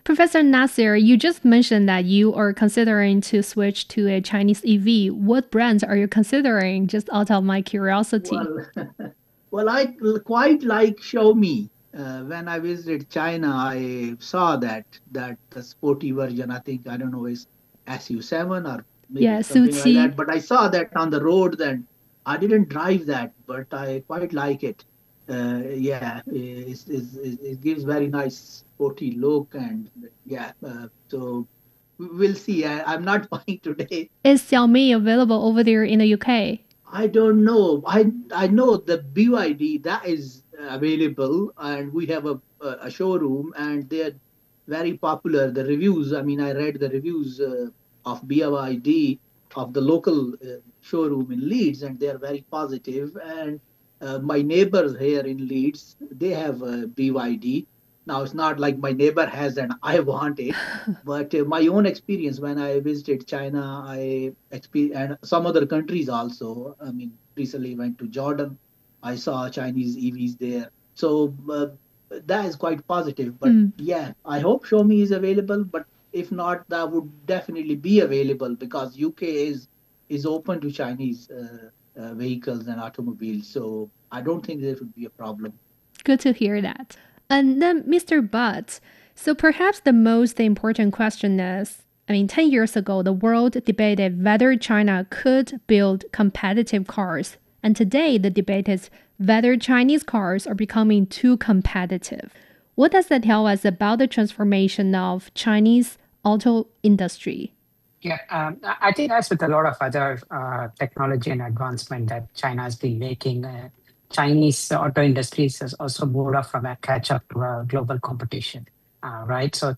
Professor Nasir, you just mentioned that you are considering to switch to a Chinese EV. What brands are you considering, just out of my curiosity? Well, well, I quite like Xiaomi. When I visited China, I saw that the sporty version. I think I don't know is SU7 or maybe Yeah, something like Suqi. that. But I saw that on the road. Then I didn't drive that, but I quite like it. Yeah, it gives very nice sporty look, and yeah. So we'll see. I'm not buying today. Is Xiaomi available over there in the UK? I don't know. I know the BYD that is available, and we have a showroom, and they're very popular. The reviews. I mean, I read the reviews of BYD of the local showroom in Leeds, and they are very positive. And my neighbors here in Leeds, they have a BYD. Now it's not like my neighbor has and I want it, but my own experience when I visited China, I experienced and some other countries also. I mean, recently went to Jordan. I saw Chinese EVs there, so that is quite positive. But Mm. yeah, I hope Xiaomi is available. But if not, that would definitely be available because UK is open to Chinese vehicles and automobiles. So I don't think there would be a problem. Good to hear that. And then, Mr. Butt, so perhaps the most important question is, 10 years ago, the world debated whether China could build competitive cars. And today, the debate is whether Chinese cars are becoming too competitive. What does that tell us about the transformation of Chinese auto industry? Yeah, I think as with a lot of other technology and advancement that China has been making, Chinese auto industries has also moved up from a catch up to a global competition, right? So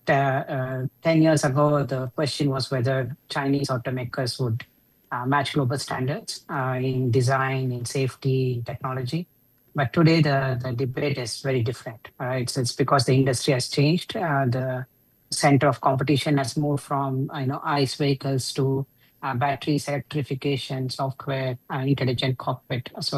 10 years ago, the question was whether Chinese automakers would match global standards in design, in safety, in technology. But today, the debate is very different, right? So it's because the industry has changed. The center of competition has moved from ICE vehicles to batteries, electrification, software, intelligent cockpit. So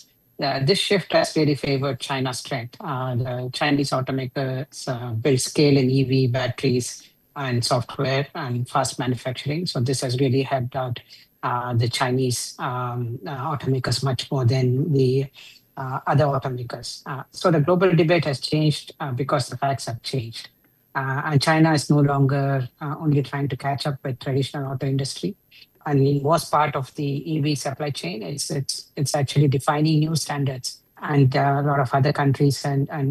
this shift has really favored China's strength. The Chinese automakers build scale in EV batteries and software and fast manufacturing. So this has really helped out the Chinese automakers much more than the other automakers. So the global debate has changed because the facts have changed. And China is no longer only trying to catch up with traditional auto industry. And it was part of the EV supply chain. It's actually defining new standards. And a lot of other countries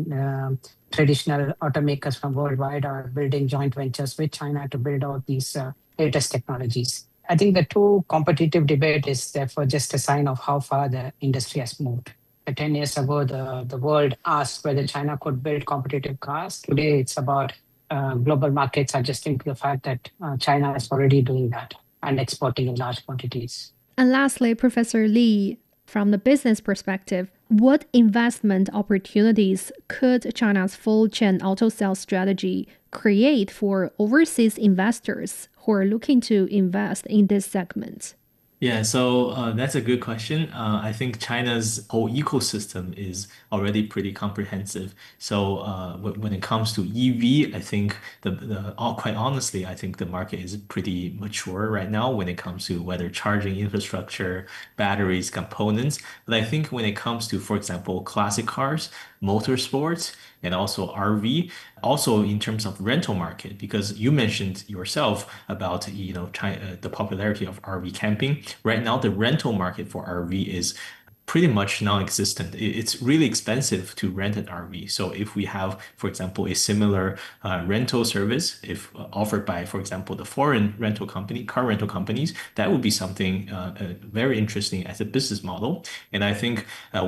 and traditional automakers from worldwide are building joint ventures with China to build out these latest technologies. I think the true competitive debate is therefore just a sign of how far the industry has moved. 10 years ago, the world asked whether China could build competitive cars. Today, it's about global markets adjusting to the fact that China is already doing that and exporting in large quantities. And lastly, Professor Lee, from the business perspective, what investment opportunities could China's full chain auto sales strategy create for overseas investors who are looking to invest in this segment? Yeah, so that's a good question. I think China's whole ecosystem is already pretty comprehensive. So when it comes to EV, I think quite honestly, I think the market is pretty mature right now when it comes to whether charging infrastructure, batteries, components. But I think when it comes to, for example, classic cars, motorsports, and also RV, also in terms of rental market, because you mentioned yourself about China, the popularity of RV camping. Right now, the rental market for RV is pretty much non-existent. It's really expensive to rent an RV. So if we have, for example, a similar rental service, if offered by, for example, the foreign rental company, car rental companies, that would be something very interesting as a business model. And I think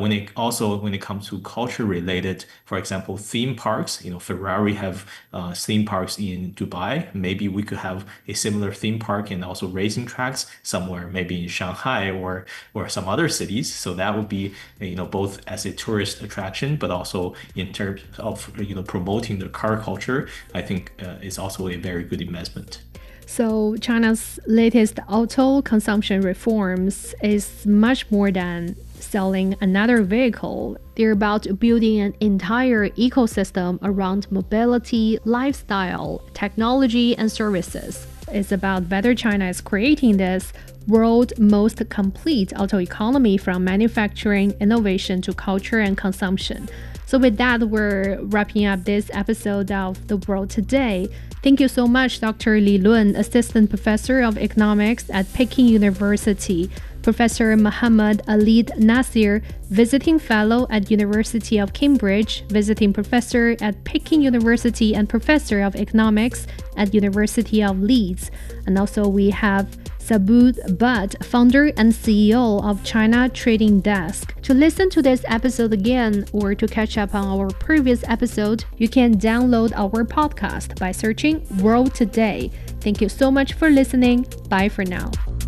when it comes to culture related, for example, theme parks, Ferrari have theme parks in Dubai. Maybe we could have a similar theme park and also racing tracks somewhere, maybe in Shanghai or some other cities. So that would be, both as a tourist attraction, but also in terms of, promoting the car culture, I think is also a very good investment. So China's latest auto consumption reforms is much more than selling another vehicle. They're about building an entire ecosystem around mobility, lifestyle, technology, and services. It's about whether China is creating this world's most complete auto economy from manufacturing, innovation to culture and consumption. So with that, we're wrapping up this episode of The World Today. Thank you so much, Dr. Li Lun, Assistant Professor of Economics at Peking University, Professor Muhammad Alid Nasir, Visiting Fellow at University of Cambridge, Visiting Professor at Peking University and Professor of Economics at University of Leeds. And also we have Subodh Bhatt, founder and CEO of China Trading Desk. To listen to this episode again or to catch up on our previous episode, you can download our podcast by searching World Today. Thank you so much for listening. Bye for now.